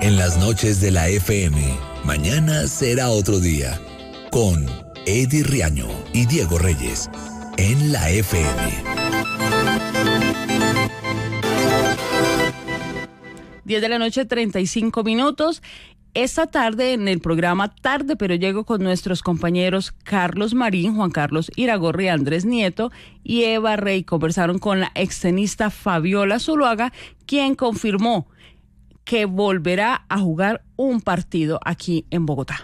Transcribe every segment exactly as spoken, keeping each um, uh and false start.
en las noches de la F M. Mañana será otro día. Con Eddie Riaño y Diego Reyes en la F M. diez de la noche, treinta y cinco minutos. Esta tarde en el programa Tarde Pero Llego con nuestros compañeros Carlos Marín, Juan Carlos Iragorri, Andrés Nieto y Eva Rey conversaron con la extenista Fabiola Zuluaga, quien confirmó que volverá a jugar un partido aquí en Bogotá.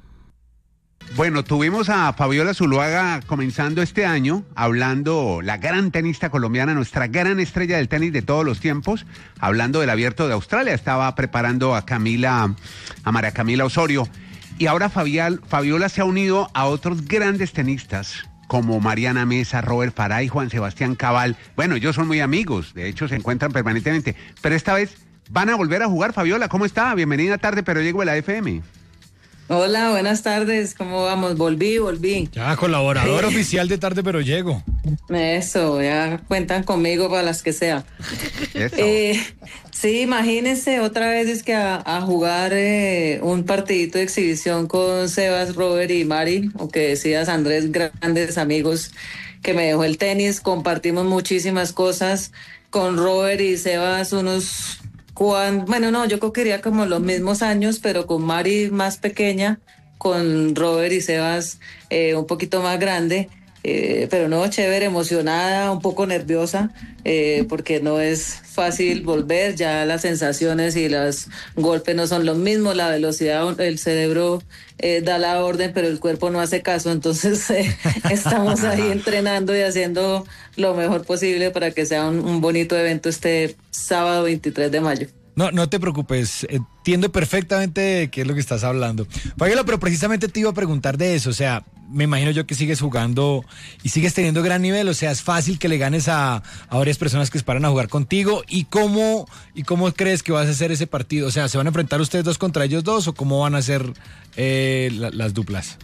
Bueno, tuvimos a Fabiola Zuluaga comenzando este año, hablando, la gran tenista colombiana, nuestra gran estrella del tenis de todos los tiempos, hablando del Abierto de Australia. Estaba preparando a Camila, a María Camila Osorio. Y ahora Fabial, Fabiola se ha unido a otros grandes tenistas, como Mariana Mesa, Robert Farah y Juan Sebastián Cabal. Bueno, ellos son muy amigos, de hecho se encuentran permanentemente. Pero esta vez van a volver a jugar. Fabiola, ¿cómo está? Bienvenida a Tarde Pero Llego a la F M. Hola, buenas tardes, ¿cómo vamos? Volví, volví. Ya, colaborador sí. Oficial de Tarde Pero Llego. Eso, ya cuentan conmigo para las que sea. Eso. Eh, sí, imagínense otra vez es que a, a jugar eh, un partidito de exhibición con Sebas, Robert y Mari, o que decías Andrés, grandes amigos que me dejó el tenis, compartimos muchísimas cosas con Robert y Sebas, unos... Cuando, bueno, no, yo creo que quería como los mismos años, pero con Mari más pequeña, con Robert y Sebas eh, un poquito más grande, eh, pero no, chévere, emocionada, un poco nerviosa, eh, porque no es fácil volver, ya las sensaciones y los golpes no son los mismos, la velocidad, el cerebro eh, da la orden, pero el cuerpo no hace caso, entonces eh, estamos ahí entrenando y haciendo lo mejor posible para que sea un, un bonito evento este sábado veintitrés de mayo. No, no te preocupes, entiendo perfectamente de qué es lo que estás hablando. Fabiola, pero precisamente te iba a preguntar de eso, o sea, me imagino yo que sigues jugando y sigues teniendo gran nivel, o sea, es fácil que le ganes a, a varias personas que esperan a jugar contigo, ¿y cómo, y cómo crees que vas a hacer ese partido? O sea, ¿se van a enfrentar ustedes dos contra ellos dos o cómo van a ser eh, la, las duplas?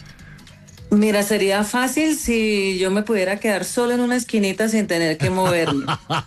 Mira, sería fácil si yo me pudiera quedar solo en una esquinita sin tener que moverme.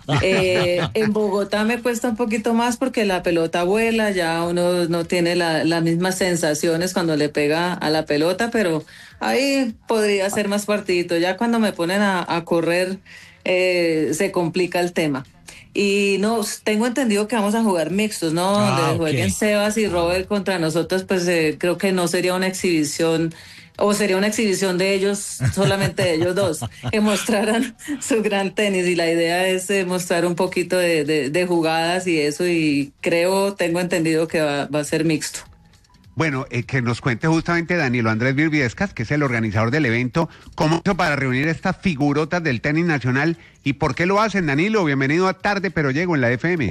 Eh, en Bogotá me cuesta un poquito más porque la pelota vuela, ya uno no tiene la, las mismas sensaciones cuando le pega a la pelota, pero ahí podría ser más partidito. Ya cuando me ponen a, a correr eh, se complica el tema. Y no, tengo entendido que vamos a jugar mixtos, ¿no? Ah, Donde okay. jueguen Sebas y Robert contra nosotros, pues eh, creo que no sería una exhibición... O sería una exhibición de ellos, solamente de ellos dos, que mostraran su gran tenis. Y la idea es eh, mostrar un poquito de, de, de jugadas y eso. Y creo, tengo entendido que va, va a ser mixto. Bueno, eh, que nos cuente justamente Danilo Andrés Virviescas, que es el organizador del evento, cómo hizo para reunir estas figurotas del tenis nacional y por qué lo hacen. Danilo, bienvenido a Tarde Pero Llego en la F M.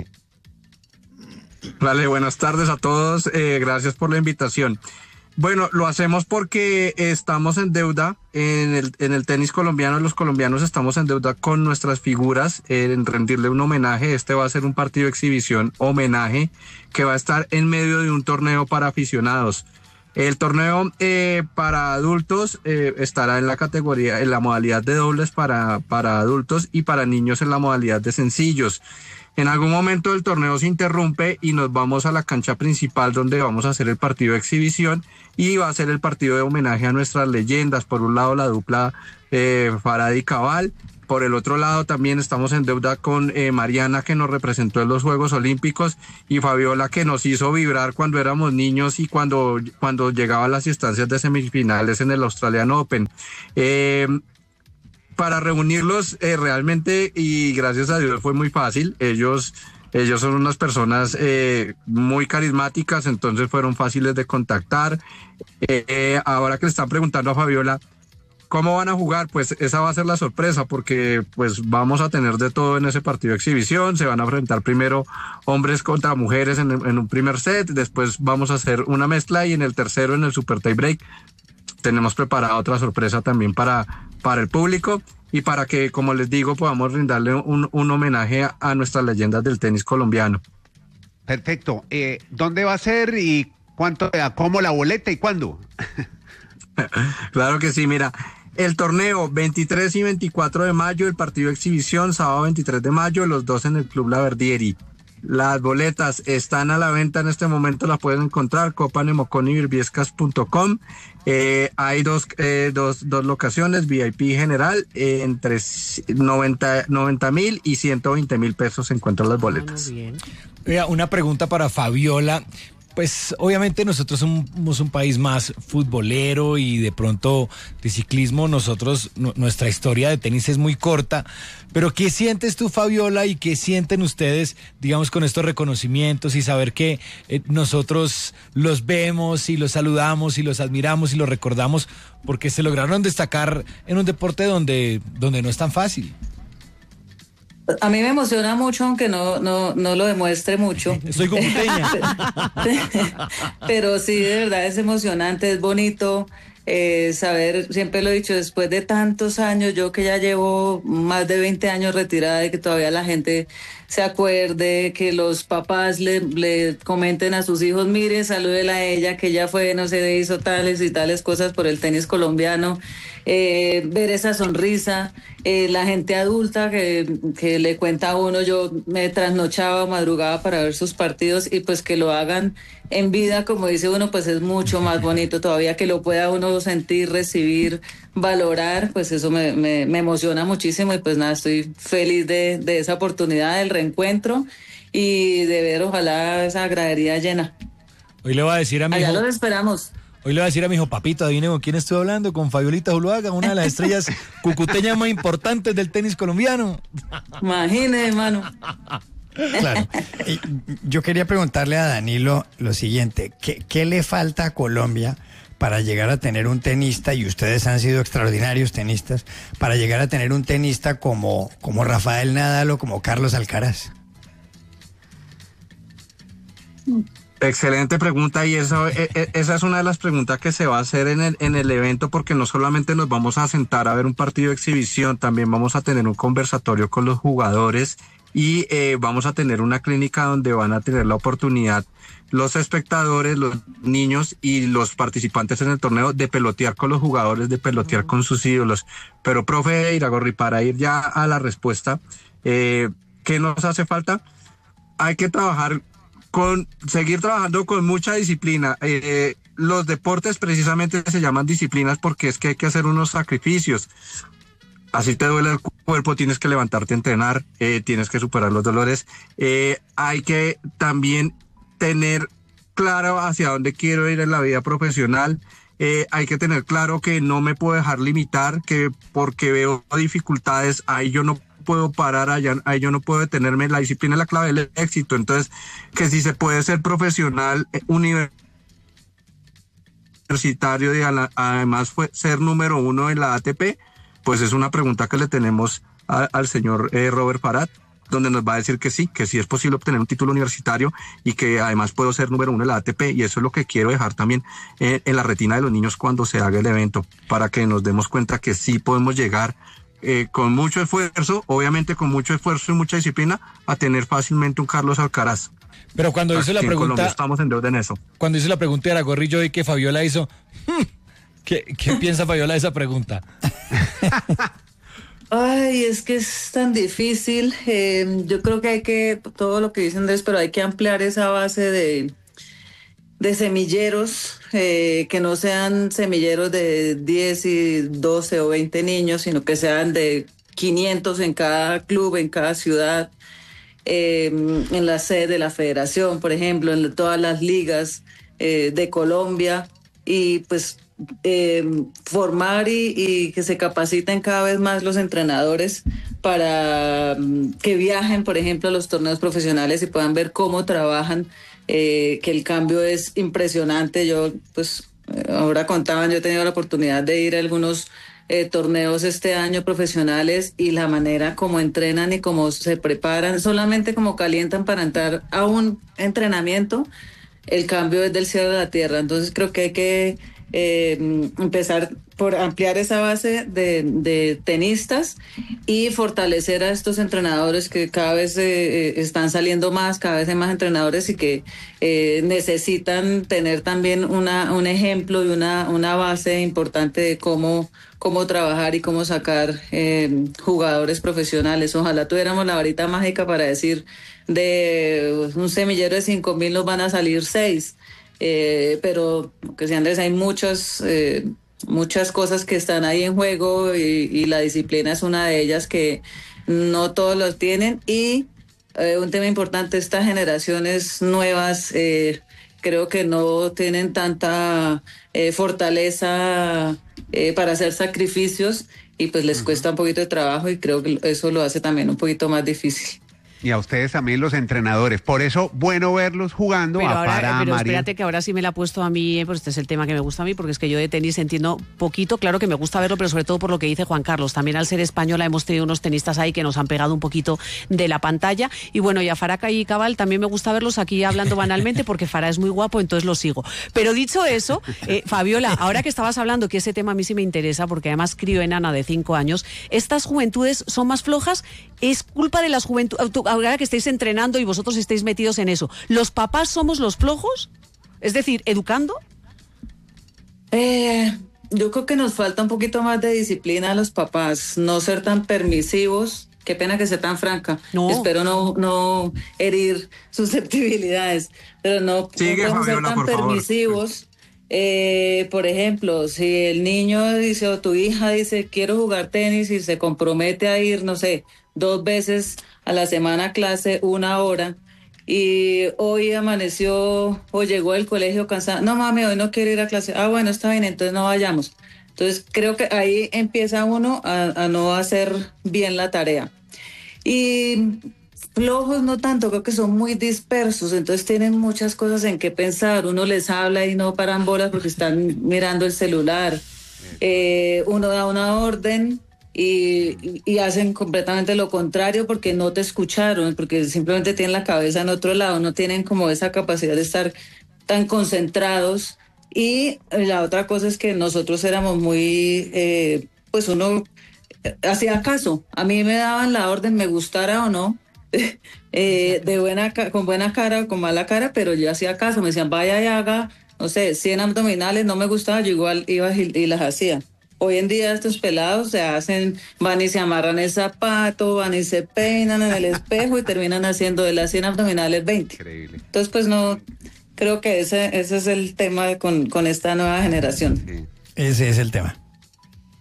Vale, buenas tardes a todos, eh, gracias por la invitación. Bueno, lo hacemos porque estamos en deuda en el, en el tenis colombiano. Los colombianos estamos en deuda con nuestras figuras, eh, en rendirle un homenaje. Este va a ser un partido de exhibición homenaje que va a estar en medio de un torneo para aficionados. El torneo eh, para adultos eh, estará en la categoría, en la modalidad de dobles para, para adultos y para niños en la modalidad de sencillos. En algún momento el torneo se interrumpe y nos vamos a la cancha principal donde vamos a hacer el partido de exhibición y va a ser el partido de homenaje a nuestras leyendas. Por un lado la dupla eh, Farah y Cabal, por el otro lado también estamos en deuda con eh, Mariana, que nos representó en los Juegos Olímpicos, y Fabiola, que nos hizo vibrar cuando éramos niños y cuando, cuando llegaba a las instancias de semifinales en el Australian Open. Eh, Para reunirlos eh, realmente, y gracias a Dios fue muy fácil. Ellos, ellos son unas personas eh, muy carismáticas, entonces fueron fáciles de contactar. Eh, eh, ahora que le están preguntando a Fabiola cómo van a jugar, pues esa va a ser la sorpresa, porque pues vamos a tener de todo en ese partido de exhibición. Se van a enfrentar primero hombres contra mujeres en, en un primer set, después vamos a hacer una mezcla y en el tercero, en el super tie break, tenemos preparada otra sorpresa también para, para el público y para que, como les digo, podamos brindarle un, un homenaje a, a nuestras leyendas del tenis colombiano. Perfecto. Eh, ¿Dónde va a ser y cuánto, cómo la boleta y cuándo? Claro que sí, mira, el torneo veintitrés y veinticuatro de mayo, el partido de exhibición sábado veintitrés de mayo, los dos en el Club La Verdieri. Las boletas están a la venta en este momento, las pueden encontrar, copa nemocón y birbiescas punto com. Eh, hay dos, eh, dos, dos locaciones, V I P general, eh, entre noventa mil y ciento veinte mil pesos se encuentran las boletas. Ah, muy bien. Oiga, una pregunta para Fabiola. Pues obviamente nosotros somos un país más futbolero y de pronto de ciclismo, nosotros, n- nuestra historia de tenis es muy corta, pero ¿qué sientes tú, Fabiola, y qué sienten ustedes, digamos, con estos reconocimientos y saber que eh, nosotros los vemos y los saludamos y los admiramos y los recordamos porque se lograron destacar en un deporte donde, donde no es tan fácil? A mí me emociona mucho, aunque no, no, no lo demuestre mucho. Soy cucuteña. Pero sí, de verdad es emocionante, es bonito eh, saber, siempre lo he dicho, después de tantos años, yo que ya llevo más de veinte años retirada y que todavía la gente se acuerde, que los papás le, le comenten a sus hijos, mire, salúdela a ella, que ella fue, no sé, hizo tales y tales cosas por el tenis colombiano. Eh, ver esa sonrisa, eh, la gente adulta que, que le cuenta a uno, yo me trasnochaba, madrugaba para ver sus partidos y pues que lo hagan en vida, como dice uno, pues es mucho más bonito todavía, que lo pueda uno sentir, recibir, valorar, pues eso me, me, me emociona muchísimo y pues nada, estoy feliz de, de esa oportunidad, del reencuentro y de ver ojalá esa gradería llena. Hoy le voy a decir a mi Allá hijo... los esperamos. Hoy le voy a decir a mi hijo, papito, adivine con quién estoy hablando, con Fabiolita Zuluaga, una de las estrellas cucuteñas más importantes del tenis colombiano. Imagínese, hermano. Claro. Y yo quería preguntarle a Danilo lo siguiente, ¿qué, qué le falta a Colombia para llegar a tener un tenista, y ustedes han sido extraordinarios tenistas, para llegar a tener un tenista como, como Rafael Nadal o como Carlos Alcaraz? Excelente pregunta, y eso, e, e, esa es una de las preguntas que se va a hacer en el, en el evento, porque no solamente nos vamos a sentar a ver un partido de exhibición, también vamos a tener un conversatorio con los jugadores y eh, vamos a tener una clínica donde van a tener la oportunidad los espectadores, los niños y los participantes en el torneo de pelotear con los jugadores, de pelotear con sus ídolos. Pero, profe Iragorri, para ir ya a la respuesta, eh, ¿qué nos hace falta? Hay que trabajar con seguir trabajando con mucha disciplina. Eh, los deportes precisamente se llaman disciplinas porque es que hay que hacer unos sacrificios. Así te duele el cuerpo, tienes que levantarte a entrenar, eh, tienes que superar los dolores. Eh, hay que también tener claro hacia dónde quiero ir en la vida profesional. Eh, hay que tener claro que no me puedo dejar limitar, que porque veo dificultades, ahí yo no puedo parar, allá, ahí yo no puedo detenerme. La disciplina es la clave del éxito. Entonces, que si se puede ser profesional eh, universitario y a la, además fue ser número uno en la A T P, pues es una pregunta que le tenemos a, al señor eh, Robert Farhat, donde nos va a decir que sí, que sí es posible obtener un título universitario y que además puedo ser número uno en la A T P, y eso es lo que quiero dejar también eh, en la retina de los niños cuando se haga el evento, para que nos demos cuenta que sí podemos llegar Eh, con mucho esfuerzo, obviamente con mucho esfuerzo y mucha disciplina, a tener fácilmente un Carlos Alcaraz. Pero cuando hizo la Aquí en pregunta, Colombia estamos en deuda en eso. cuando hizo la pregunta de Iragorri, yo vi que Fabiola hizo, hmm, ¿qué, qué piensa Fabiola de esa pregunta? Ay, es que es tan difícil. Eh, yo creo que hay que, todo lo que dice Andrés, pero hay que ampliar esa base de, de semilleros, eh, que no sean semilleros de diez y doce o veinte niños, sino que sean de quinientos en cada club, en cada ciudad, eh, en la sede de la federación, por ejemplo, en todas las ligas eh, de Colombia, y pues eh, formar y, y que se capaciten cada vez más los entrenadores para um, que viajen, por ejemplo, a los torneos profesionales y puedan ver cómo trabajan. Eh, que el cambio es impresionante. Yo, pues, ahora contaban, yo he tenido la oportunidad de ir a algunos eh, torneos este año profesionales, y la manera como entrenan y cómo se preparan, solamente como calientan para entrar a un entrenamiento, el cambio es del cielo a la tierra. Entonces creo que hay que eh, empezar por ampliar esa base de, de tenistas y fortalecer a estos entrenadores que cada vez eh, están saliendo más, cada vez hay más entrenadores y que eh, necesitan tener también una, un ejemplo y una, una base importante de cómo cómo trabajar y cómo sacar eh, jugadores profesionales. Ojalá tuviéramos la varita mágica para decir de un semillero de cinco mil nos van a salir seis. Eh, pero, que sea Andrés, hay muchas, eh, muchas cosas que están ahí en juego y, y la disciplina es una de ellas que no todos los tienen. Y eh, un tema importante, estas generaciones nuevas eh, creo que no tienen tanta eh, fortaleza eh, para hacer sacrificios y pues les uh-huh. cuesta un poquito de trabajo y creo que eso lo hace también un poquito más difícil. Y a ustedes también los entrenadores. Por eso, bueno verlos jugando pero a ahora, para Pero María. espérate que ahora sí me la ha puesto a mí, pues este es el tema que me gusta a mí, porque es que yo de tenis entiendo poquito. Claro que me gusta verlo, pero sobre todo por lo que dice Juan Carlos. También al ser española hemos tenido unos tenistas ahí que nos han pegado un poquito de la pantalla. Y bueno, y a Faraca y Cabal también me gusta verlos aquí hablando banalmente, porque Fará es muy guapo, entonces lo sigo. Pero dicho eso, eh, Fabiola, ahora que estabas hablando, que ese tema a mí sí me interesa, porque además crío enana de cinco años, ¿estas juventudes son más flojas? ¿Es culpa de las juventudes? Ahora que estáis entrenando y vosotros estáis metidos en eso, ¿los papás somos los flojos? Es decir, ¿educando? Eh, yo creo que nos falta un poquito más de disciplina a los papás, no ser tan permisivos. Qué pena que sea tan franca. No. Espero no, no herir susceptibilidades, pero no, Sigue, no podemos Fabiola, ser tan permisivos. Eh, por ejemplo, si el niño dice o tu hija dice quiero jugar tenis y se compromete a ir, no sé, dos veces a la semana a clase, una hora, y hoy amaneció o llegó del colegio cansada, no mami, hoy no quiero ir a clase, ah bueno, está bien, entonces no vayamos. Entonces creo que ahí empieza uno a, a no hacer bien la tarea. Y flojos no tanto, creo que son muy dispersos, entonces tienen muchas cosas en qué pensar, uno les habla y no paran bolas porque están mirando el celular, eh, uno da una orden y, y hacen completamente lo contrario porque no te escucharon, porque simplemente tienen la cabeza en otro lado, no tienen como esa capacidad de estar tan concentrados. Y la otra cosa es que nosotros éramos muy, eh, pues uno hacía caso, a mí me daban la orden, me gustara o no, eh, de buena con buena cara o con mala cara, pero yo hacía caso, me decían vaya y haga, no sé, cien abdominales, no me gustaba, yo igual iba y, y las hacía. Hoy en día estos pelados se hacen, van y se amarran el zapato, van y se peinan en el espejo y terminan haciendo de las cien abdominales veinte. Increíble. Entonces pues no, creo que ese, ese es el tema con, con esta nueva generación. Ese es el tema.